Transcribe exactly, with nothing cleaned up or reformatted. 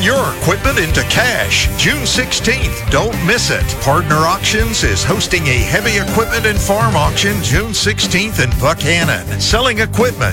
your equipment into cash. June sixteenth. Don't miss it. Partner Auctions is hosting a heavy equipment and farm auction June sixteenth in Buckhannon. Selling equipment